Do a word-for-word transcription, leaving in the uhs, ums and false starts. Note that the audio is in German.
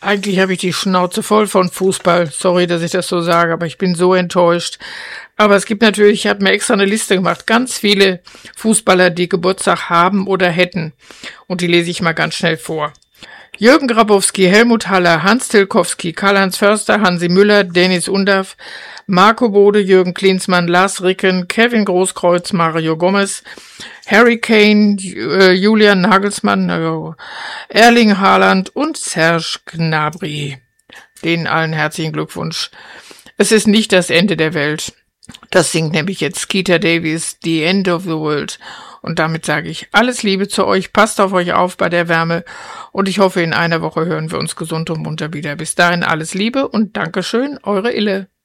Eigentlich habe ich die Schnauze voll von Fußball. Sorry, dass ich das so sage, aber ich bin so enttäuscht. Aber es gibt natürlich, ich habe mir extra eine Liste gemacht, ganz viele Fußballer, die Geburtstag haben oder hätten. Und die lese ich mal ganz schnell vor. Jürgen Grabowski, Helmut Haller, Hans Tilkowski, Karl-Heinz Förster, Hansi Müller, Dennis Undaff, Marco Bode, Jürgen Klinsmann, Lars Ricken, Kevin Großkreuz, Mario Gomez, Harry Kane, äh, Julian Nagelsmann, äh, Erling Haaland und Serge Gnabry. Denen allen herzlichen Glückwunsch. Es ist nicht das Ende der Welt. Das singt nämlich jetzt Skeeter Davies, The End of the World. Und damit sage ich alles Liebe zu euch, passt auf euch auf bei der Wärme und ich hoffe, in einer Woche hören wir uns gesund und munter wieder. Bis dahin alles Liebe und Dankeschön, eure Ille.